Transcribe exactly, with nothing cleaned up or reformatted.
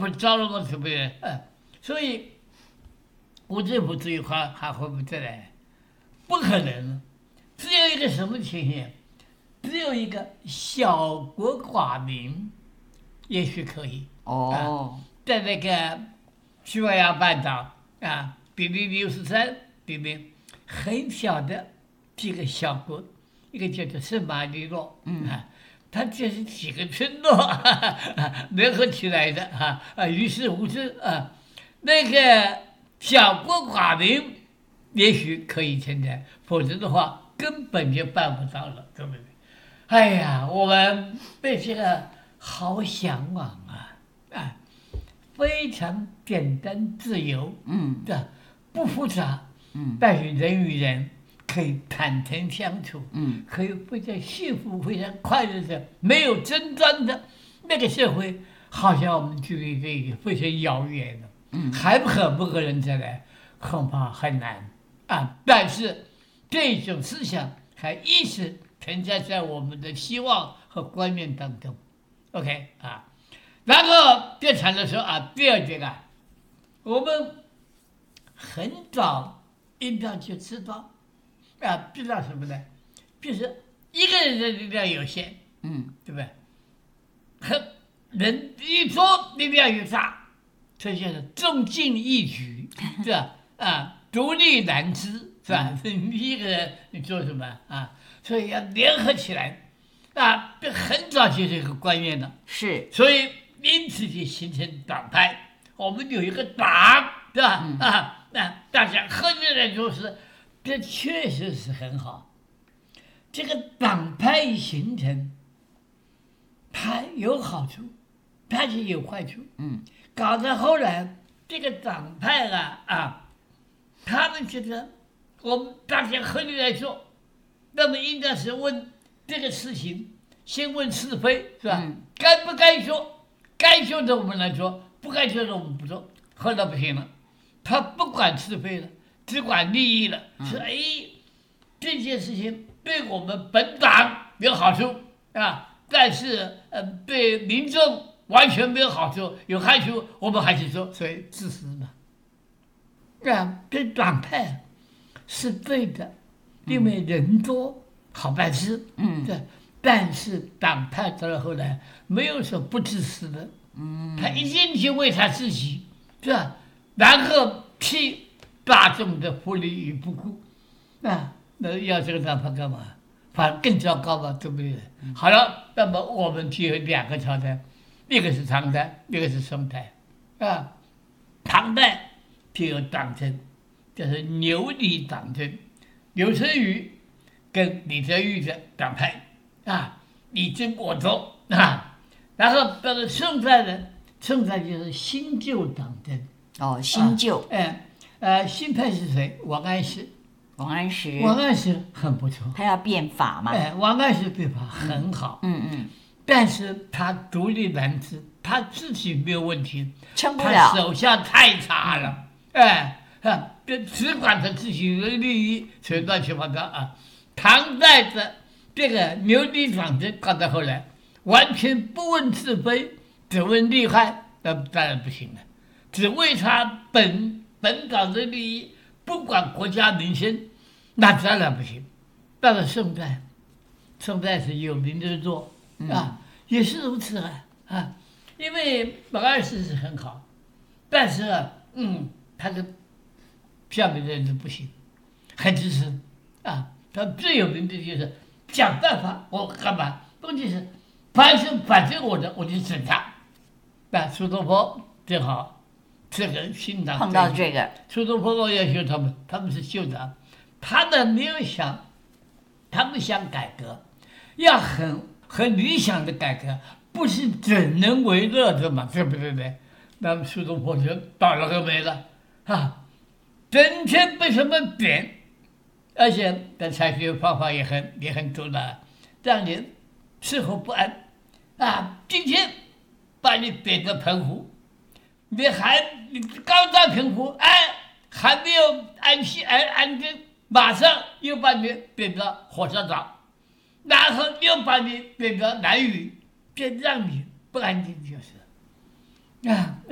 不招了吗？对不对？嗯，所以无政府主义还还会不会再来？不可能，只有一个什么情形？只有一个小国寡民，也许可以。 哦， 啊、在那个西伯利亚半岛啊，比利牛斯山里面很小的几个小国，一个叫做圣马力诺，嗯啊，它就是几个村落哈哈联合起来的哈啊，于是乎是啊，那个小国寡民也许可以存在，否则的话根本就办不到了，对不对？哎呀，我们对这个好向往啊啊！非常简单自由， 嗯， 的不复杂， 嗯， 但是人与人可以坦诚相处， 嗯， 可以非常幸福、非常快乐的，没有争端的那个社会，好像我们距离这个非常遥远了， 嗯， 还可不可能再来？恐怕很难啊！但是这种思想还一直存在在我们的希望和观念当中。OK 啊。然后就谈的说啊，第二点啊，我们很早应当就知道啊，知道什么呢？就是一个人的力量有限， 嗯， 对不对？和人一多力量越大，这就是众进一举，是吧？啊，独立难支，是吧？你一个人你做什么啊？所以要联合起来啊，这很早就是一个观念了， 是， 所以。因此就形成党派，我们有一个党，对吧？嗯、啊，那大家合起来做事，这确实是很好。这个党派一形成，它有好处，它也有坏处。 嗯， 搞到后来，这个党派啊啊，他们觉得我们大家合起来做，那么应该是问这个事情，先问是非，是吧？嗯、该不该说？该做的我们来做，不该做的我们不做。后来不行了，他不管是非了，只管利益了。说哎，这件事情对我们本党有好处啊，但是呃对民众完全没有好处，有害处，我们还是做，所以自私嘛。啊，这党派是对的，因为人多好办事。嗯，对。但是党派到了后来，没有说不自私的，嗯，他一定就为他自己，是吧？然后替大众的福利于不顾，啊，那要这个党派干嘛？反而更糟糕嘛，对不对？嗯、好了，那么我们就有两个朝代，一个是唐代，一个是宋代，啊，唐代就有党争，就是牛李党争，刘存宇跟李泽钰的党派。啊，你争我夺啊，然后到了宋代呢，宋代就是新旧党争。 哦，新旧， 哎、呃，呃，新派是谁？王安石。 王安石， 王安石很不错， 他要变法嘛。 哎，王安石变法很好， 嗯嗯， 但是他独立难支，他自己没有问题， 撑不了， 他手下太差了，哎、啊，就只管他自己的利益，所以乱七八糟啊。唐代的。这个牛李党争搞到后来，完全不问是非，只问利害，那当然不行了。只为他本本党的利益，不管国家民生，那当然不行。到了宋代，宋代是有名的多啊，也是如此啊啊，因为王安石是很好，但是啊，嗯，他的下面的人都不行，很自私啊。他最有名的就是。想办法，我干嘛？问题是，凡是反对我的，我就整他。那苏东坡正好，这个新党碰到这个， 苏东坡我要求他们，他们是旧党，他们没有想，他们想改革，要很很理想的改革，不是整人为乐的嘛，对不对呢？那么苏东坡就倒了个霉了啊，整天被什么贬。而且他采取的方法也很也很多的，让人吃喝不安啊！今天把你贬到澎湖，你还你刚到澎湖，哎，还没有安息安安定，马上又把你贬到火车岛，然后又把你贬到南屿，这让你不安定就是啊。